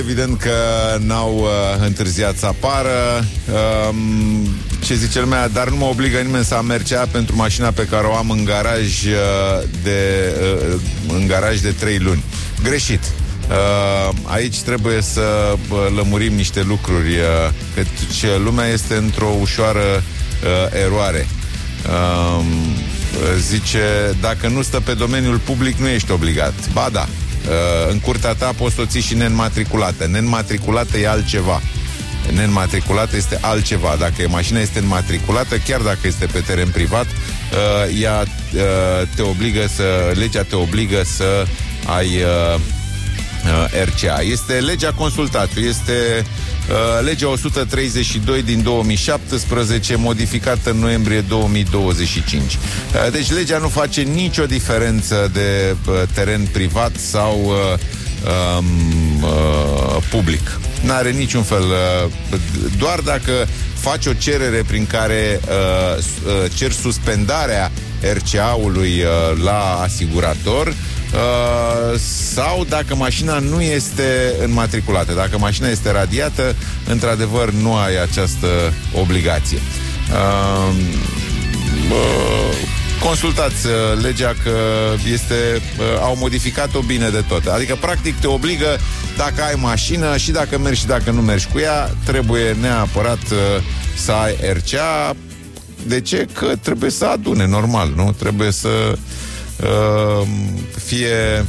Evident că n-au întârziat să apară. Ce zice lumea, dar nu mă obligă nimeni să am RCA pentru mașina pe care o am în garaj de 3 luni. Greșit. Aici trebuie să lămurim niște lucruri, căci lumea este într-o ușoară eroare. Zice, dacă nu stă pe domeniul public, nu ești obligat. Ba da, în curtea ta poți să o ții și neînmatriculată. Neînmatriculată e altceva. Neînmatriculată este altceva. Dacă mașina este înmatriculată, chiar dacă este pe teren privat, legea te obligă să ai RCA. Este legea consultatului, este legea 132 din 2017, modificată în noiembrie 2025. Deci legea nu face nicio diferență de teren privat sau public. N-are niciun fel. Doar dacă faci o cerere prin care cer suspendarea RCA-ului la asigurator, sau dacă mașina nu este înmatriculată. Dacă mașina este radiată, într-adevăr nu ai această obligație. Consultați legea, că au modificat-o bine de tot. Adică practic te obligă, dacă ai mașină și dacă mergi și dacă nu mergi cu ea, trebuie neapărat să ai RCA. De ce? Că trebuie să adune, normal, nu? Trebuie să fie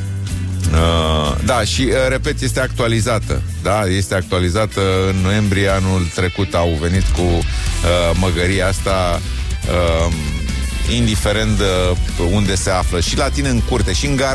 da, și repet, este actualizată. Da, este actualizată în noiembrie anul trecut. Au venit cu măgăria asta, indiferent unde se află, și la tine în curte, și în